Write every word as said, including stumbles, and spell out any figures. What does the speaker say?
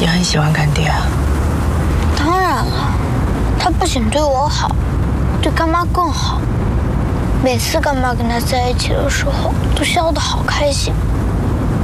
也很喜欢干爹啊？ 当然了，他不仅对我好，对干妈更好。每次干妈跟他在一起的时候，都笑得好开心。